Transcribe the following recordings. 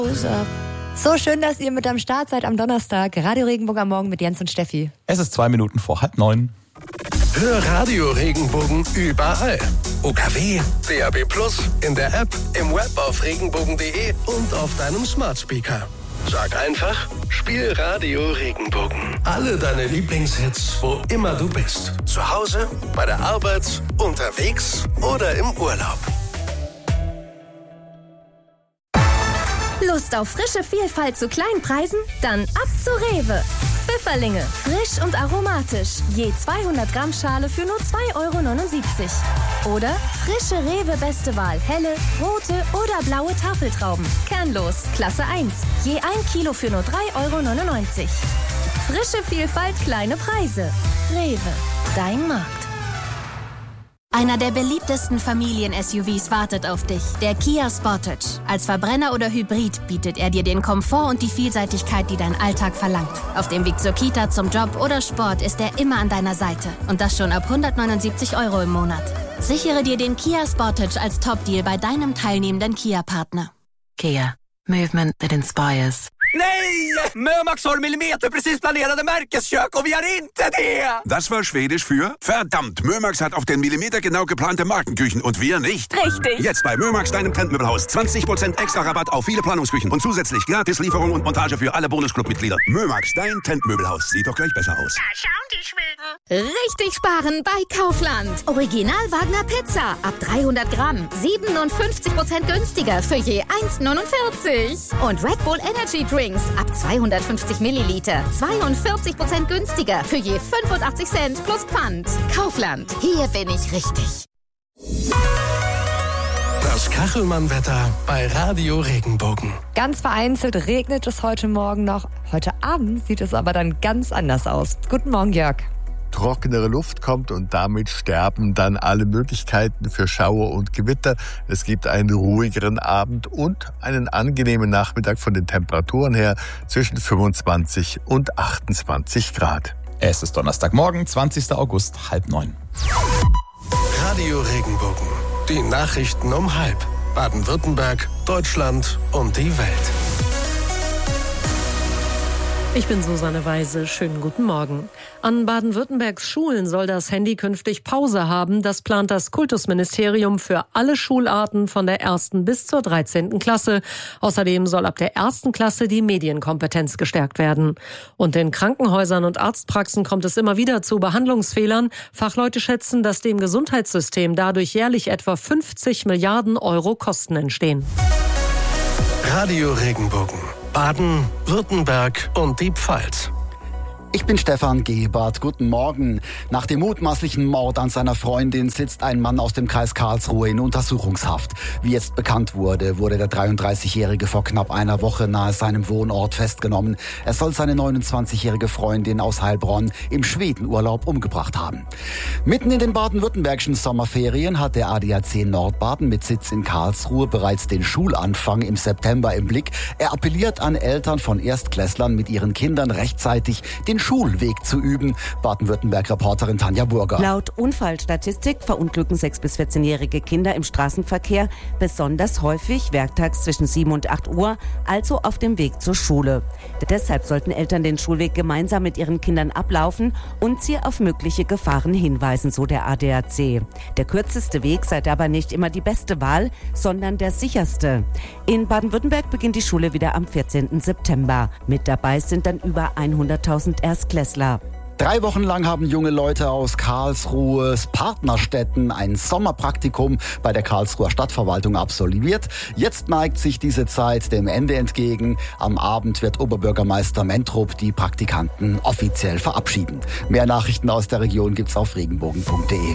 So schön, dass ihr mit am Start seid am Donnerstag. Radio Regenbogen am Morgen mit Jens und Steffi. Es ist 2 Minuten vor 8:30. Hör Radio Regenbogen überall. UKW, DAB+, in der App, im Web auf regenbogen.de und auf deinem Smart Speaker. Sag einfach, spiel Radio Regenbogen. Alle deine Lieblingshits, wo immer du bist. Zu Hause, bei der Arbeit, unterwegs oder im Urlaub. Lust auf frische Vielfalt zu kleinen Preisen? Dann ab zu Rewe. Pfifferlinge, frisch und aromatisch. Je 200 Gramm Schale für nur 2,79 €. Oder frische Rewe Beste Wahl, helle, rote oder blaue Tafeltrauben. Kernlos, Klasse 1. Je 1 Kilo für nur 3,99 €. Frische Vielfalt, kleine Preise. Rewe, dein Markt. Einer der beliebtesten Familien-SUVs wartet auf dich, der Kia Sportage. Als Verbrenner oder Hybrid bietet er dir den Komfort und die Vielseitigkeit, die dein Alltag verlangt. Auf dem Weg zur Kita, zum Job oder Sport ist er immer an deiner Seite. Und das schon ab 179 € im Monat. Sichere dir den Kia Sportage als Top-Deal bei deinem teilnehmenden Kia-Partner. Kia. Movement that inspires. Nej! Mömax har millimeterprecis planerade Märkeskök och vi har inte det! Das war Schwedisch für verdammt. Mömax hat auf den Millimeter genau geplante Markenküchen und wir nicht. Richtig. Jetzt bei Mömax, deinem Trendmöbelhaus. 20% extra Rabatt auf viele Planungsküchen und zusätzlich Gratis-Lieferung und Montage für alle Bonusclub-Mitglieder. Mömax, dein Trendmöbelhaus. Sieht doch gleich besser aus. Da schauen die Schweden. Richtig sparen bei Kaufland. Original Wagner Pizza ab 300 Gramm. 57% günstiger für je 1,49 €. Und Red Bull Energy Drinks ab 250 Milliliter. 42% günstiger für je 85 Cent plus Pfand. Kaufland. Hier bin ich richtig. Das Kachelmann-Wetter bei Radio Regenbogen. Ganz vereinzelt regnet es heute Morgen noch. Heute Abend sieht es aber dann ganz anders aus. Guten Morgen, Jörg. Trockenere Luft kommt und damit sterben dann alle Möglichkeiten für Schauer und Gewitter. Es gibt einen ruhigeren Abend und einen angenehmen Nachmittag von den Temperaturen her zwischen 25 und 28 Grad. Es ist Donnerstagmorgen, 20. August, 8:30. Radio Regenbogen. Die Nachrichten um 12:30. Baden-Württemberg, Deutschland und die Welt. Ich bin Susanne Weise. Schönen guten Morgen. An Baden-Württembergs Schulen soll das Handy künftig Pause haben. Das plant das Kultusministerium für alle Schularten von der 1. bis zur 13. Klasse. Außerdem soll ab der 1. Klasse die Medienkompetenz gestärkt werden. Und in Krankenhäusern und Arztpraxen kommt es immer wieder zu Behandlungsfehlern. Fachleute schätzen, dass dem Gesundheitssystem dadurch jährlich etwa 50 Milliarden € Kosten entstehen. Radio Regenbogen. Baden, Württemberg und die Pfalz. Ich bin Stefan Gebert. Guten Morgen. Nach dem mutmaßlichen Mord an seiner Freundin sitzt ein Mann aus dem Kreis Karlsruhe in Untersuchungshaft. Wie jetzt bekannt wurde, wurde der 33-Jährige vor knapp einer Woche nahe seinem Wohnort festgenommen. Er soll seine 29-jährige Freundin aus Heilbronn im Schwedenurlaub umgebracht haben. Mitten in den baden-württembergischen Sommerferien hat der ADAC Nordbaden mit Sitz in Karlsruhe bereits den Schulanfang im September im Blick. Er appelliert an Eltern von Erstklässlern, mit ihren Kindern rechtzeitig den Schulweg zu üben. Baden-Württemberg-Reporterin Tanja Burger. Laut Unfallstatistik verunglücken 6- bis 14-jährige Kinder im Straßenverkehr besonders häufig werktags zwischen 7 und 8 Uhr, also auf dem Weg zur Schule. Deshalb sollten Eltern den Schulweg gemeinsam mit ihren Kindern ablaufen und sie auf mögliche Gefahren hinweisen, so der ADAC. Der kürzeste Weg sei dabei nicht immer die beste Wahl, sondern der sicherste. In Baden-Württemberg beginnt die Schule wieder am 14. September. Mit dabei sind dann über 100.000 Erstklässler. 3 Wochen lang haben junge Leute aus Karlsruhes Partnerstädten ein Sommerpraktikum bei der Karlsruher Stadtverwaltung absolviert. Jetzt neigt sich diese Zeit dem Ende entgegen. Am Abend wird Oberbürgermeister Mentrup die Praktikanten offiziell verabschieden. Mehr Nachrichten aus der Region gibt's auf regenbogen.de.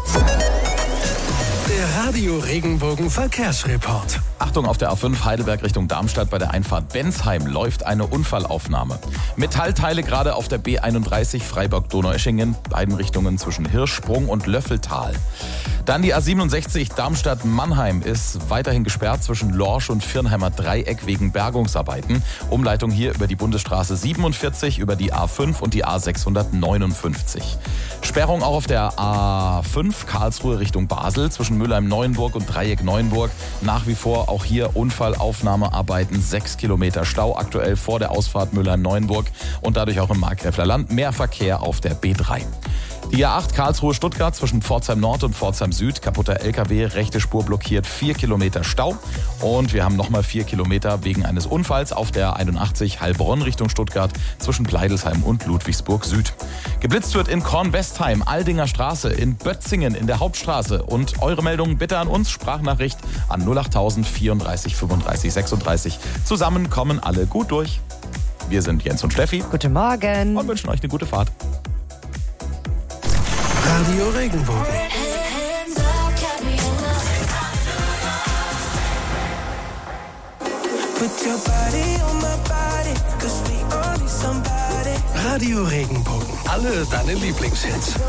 Der Radio Regenbogen Verkehrsreport. Achtung, auf der A5 Heidelberg Richtung Darmstadt bei der Einfahrt Bensheim läuft eine Unfallaufnahme. Metallteile gerade auf der B31 Freiburg-Donaueschingen, beiden Richtungen zwischen Hirschsprung und Löffeltal. Dann die A67 Darmstadt-Mannheim ist weiterhin gesperrt zwischen Lorsch und Virnheimer Dreieck wegen Bergungsarbeiten. Umleitung hier über die Bundesstraße 47, über die A5 und die A659. Sperrung auch auf der A5 Karlsruhe Richtung Basel zwischen Mülheim Neuenburg und Dreieck Neuenburg. Nach wie vor auch hier Unfallaufnahmearbeiten, 6 Kilometer Stau aktuell vor der Ausfahrt Mülheim-Neuenburg und dadurch auch im Markgräfler Land mehr Verkehr auf der B3. Die A8 Karlsruhe-Stuttgart zwischen Pforzheim Nord und Pforzheim Süd. Kaputter LKW, rechte Spur blockiert, 4 Kilometer Stau. Und wir haben nochmal 4 Kilometer wegen eines Unfalls auf der 81 Heilbronn Richtung Stuttgart zwischen Pleidelsheim und Ludwigsburg Süd. Geblitzt wird in Kornwestheim, Aldinger Straße, in Bötzingen in der Hauptstraße. Und eure Meldungen bitte an uns, Sprachnachricht an 08000 34 35 36. Zusammen kommen alle gut durch. Wir sind Jens und Steffi. Guten Morgen. Und wünschen euch eine gute Fahrt. Radio Regenbogen. Radio Regenbogen. Alle deine Lieblingshits.